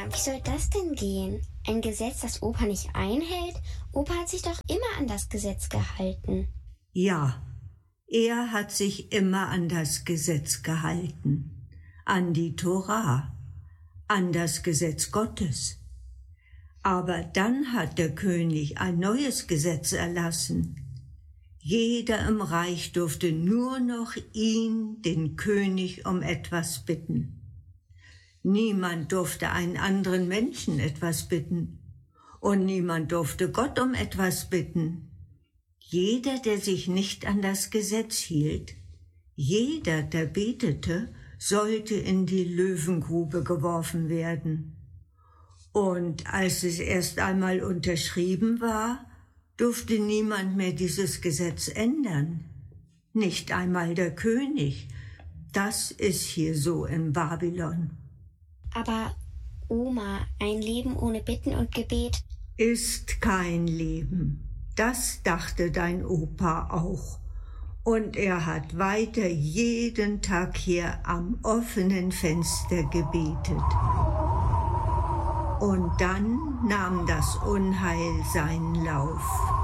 wie soll das denn gehen? Ein Gesetz, das Opa nicht einhält? Opa hat sich doch immer an das Gesetz gehalten. Ja, er hat sich immer an das Gesetz gehalten, an die Tora, an das Gesetz Gottes. Aber dann hat der König ein neues Gesetz erlassen. Jeder im Reich durfte nur noch ihn, den König, um etwas bitten. Niemand durfte einen anderen Menschen etwas bitten und niemand durfte Gott um etwas bitten. Jeder, der sich nicht an das Gesetz hielt, jeder, der betete, sollte in die Löwengrube geworfen werden. Und als es erst einmal unterschrieben war, durfte niemand mehr dieses Gesetz ändern. Nicht einmal der König. Das ist hier so in Babylon. Aber Oma, ein Leben ohne Bitten und Gebet ist kein Leben. Das dachte dein Opa auch. Und er hat weiter jeden Tag hier am offenen Fenster gebetet. Und dann nahm das Unheil seinen Lauf.